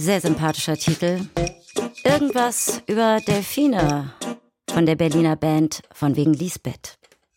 Sehr sympathischer Titel. Irgendwas über Delfine von der Berliner Band von wegen Lisbeth.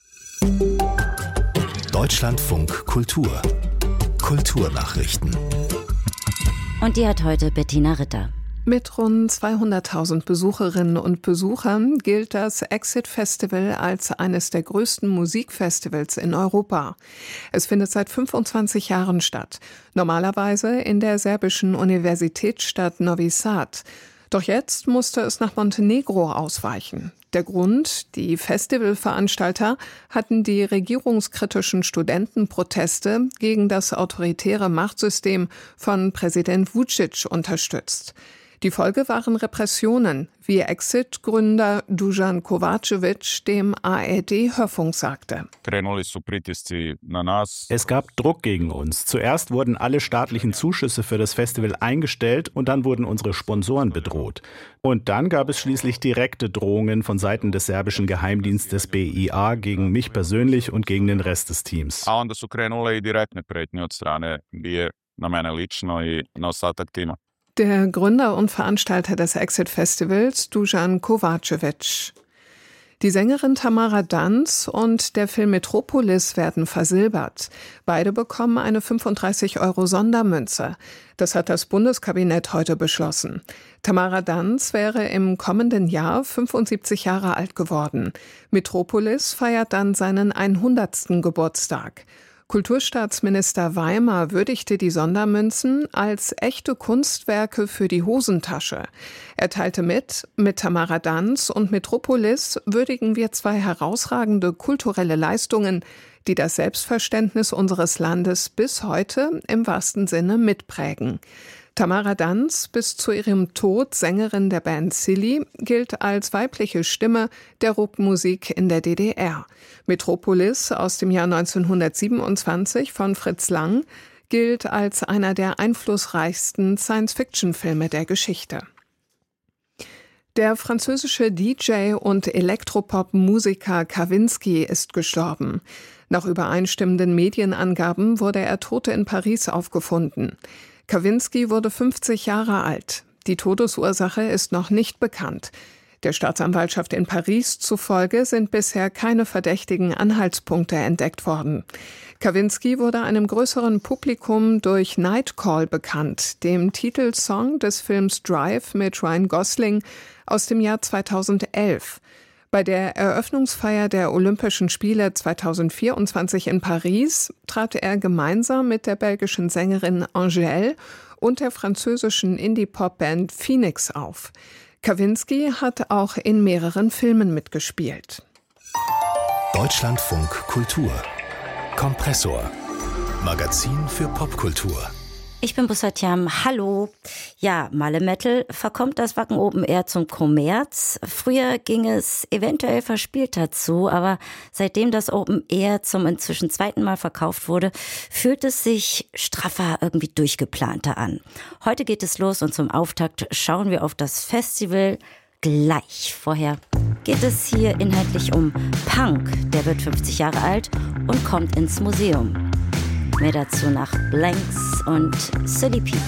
Deutschlandfunk Kultur. Kulturnachrichten. Und die hat heute Bettina Ritter. Mit rund 200.000 Besucherinnen und Besuchern gilt das Exit Festival als eines der größten Musikfestivals in Europa. Es findet seit 25 Jahren statt, normalerweise in der serbischen Universitätsstadt Novi Sad. Doch jetzt musste es nach Montenegro ausweichen. Der Grund: Die Festivalveranstalter hatten die regierungskritischen Studentenproteste gegen das autoritäre Machtsystem von Präsident Vučić unterstützt. Die Folge waren Repressionen, wie Exit-Gründer Dusan Kovačević dem ARD-Hörfunk sagte. Es gab Druck gegen uns. Zuerst wurden alle staatlichen Zuschüsse für das Festival eingestellt und dann wurden unsere Sponsoren bedroht. Und dann gab es schließlich direkte Drohungen von Seiten des serbischen Geheimdienstes BIA gegen mich persönlich und gegen den Rest des Teams. Der Gründer und Veranstalter des Exit Festivals, Dusan Kovačević. Die Sängerin Tamara Danz und der Film Metropolis werden versilbert. Beide bekommen eine 35 € Sondermünze. Das hat das Bundeskabinett heute beschlossen. Tamara Danz wäre im kommenden Jahr 75 Jahre alt geworden. Metropolis feiert dann seinen 100. Geburtstag. Kulturstaatsminister Weimer würdigte die Sondermünzen als echte Kunstwerke für die Hosentasche. Er teilte mit Tamara Danz und Metropolis würdigen wir zwei herausragende kulturelle Leistungen, die das Selbstverständnis unseres Landes bis heute im wahrsten Sinne mitprägen. Tamara Danz, bis zu ihrem Tod Sängerin der Band Silly, gilt als weibliche Stimme der Rockmusik in der DDR. Metropolis aus dem Jahr 1927 von Fritz Lang gilt als einer der einflussreichsten Science-Fiction-Filme der Geschichte. Der französische DJ und Elektropop-Musiker Kavinsky ist gestorben. Nach übereinstimmenden Medienangaben wurde er tot in Paris aufgefunden. Kavinsky wurde 50 Jahre alt. Die Todesursache ist noch nicht bekannt. Der Staatsanwaltschaft in Paris zufolge sind bisher keine verdächtigen Anhaltspunkte entdeckt worden. Kavinsky wurde einem größeren Publikum durch Nightcall bekannt, dem Titelsong des Films Drive mit Ryan Gosling aus dem Jahr 2011. Bei der Eröffnungsfeier der Olympischen Spiele 2024 in Paris trat er gemeinsam mit der belgischen Sängerin Angèle und der französischen Indie-Pop-Band Phoenix auf. Kavinsky hat auch in mehreren Filmen mitgespielt. Deutschlandfunk Kultur. Kompressor. Magazin für Popkultur. Ich bin Bussatiam, hallo. Ja, Malle Metal verkommt das Wacken Open Air zum Kommerz. Früher ging es eventuell verspielter zu, aber seitdem das Open Air zum inzwischen zweiten Mal verkauft wurde, fühlt es sich straffer, irgendwie durchgeplanter an. Heute geht es los und zum Auftakt schauen wir auf das Festival gleich. Vorher geht es hier inhaltlich um Punk. Der wird 50 Jahre alt und kommt ins Museum. Mehr dazu nach Blanks und Silly People.